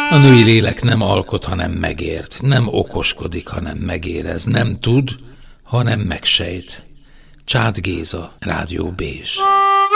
A női lélek nem alkot, hanem megért, nem okoskodik, hanem megérez, nem tud, hanem megsejt. Csád Géza, Rádió Bézs.